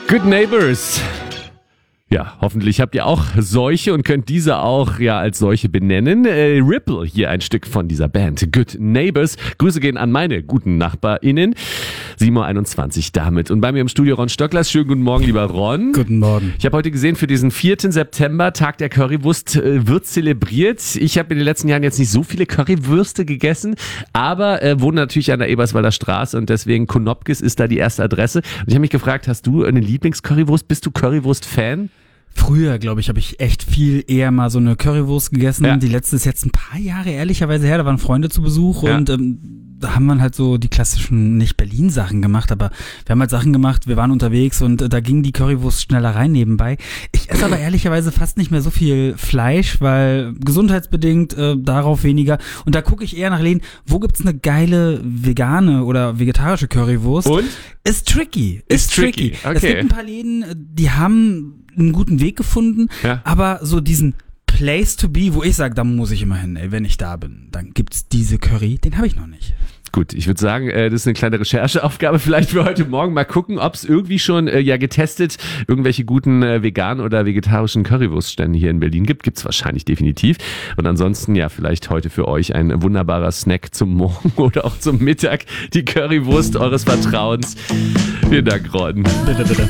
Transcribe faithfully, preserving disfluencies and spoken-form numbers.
Good Neighbors. Ja, hoffentlich habt ihr auch solche und könnt diese auch ja als solche benennen. Äh, Ripple, hier ein Stück von dieser Band. Good Neighbors. Grüße gehen an meine guten NachbarInnen. sieben Uhr einundzwanzig damit. Und bei mir im Studio Ron Stöckler. Schönen guten Morgen, lieber Ron. Guten Morgen. Ich habe heute gesehen, für diesen vierten September, Tag der Currywurst, äh, wird zelebriert. Ich habe in den letzten Jahren jetzt nicht so viele Currywürste gegessen, aber äh, wohne natürlich an der Eberswalder Straße und deswegen Konopkes ist da die erste Adresse. Und ich habe mich gefragt, hast du eine Lieblings-Currywurst? Bist du Currywurst-Fan? Früher, glaube ich, habe ich echt viel eher mal so eine Currywurst gegessen. Ja. Die letzte ist jetzt ein paar Jahre ehrlicherweise her, da waren Freunde zu Besuch Ja. und ähm, da haben wir halt so die klassischen, nicht Berlin-Sachen gemacht, aber wir haben halt Sachen gemacht, wir waren unterwegs und äh, da ging die Currywurst schneller rein nebenbei. Ich esse aber ehrlicherweise fast nicht mehr so viel Fleisch, weil gesundheitsbedingt äh, darauf weniger. Und da gucke ich eher nach Läden, wo gibt's eine geile vegane oder vegetarische Currywurst? Und? Ist tricky. Ist, Ist tricky. tricky, okay. Es gibt ein paar Läden, die haben einen guten Weg gefunden, Ja. aber so diesen Place to be, wo ich sage, da muss ich immer hin, ey, wenn ich da bin, dann gibt's diese Curry, den habe ich noch nicht. Gut, ich würde sagen, äh, das ist eine kleine Rechercheaufgabe vielleicht für heute Morgen. Mal gucken, ob es irgendwie schon äh, ja getestet irgendwelche guten äh, veganen oder vegetarischen Currywurststände hier in Berlin gibt. Gibt's wahrscheinlich definitiv. Und ansonsten ja vielleicht heute für euch ein wunderbarer Snack zum Morgen oder auch zum Mittag. Die Currywurst eures Vertrauens. Vielen Dank, Ron. Bitte, bitte.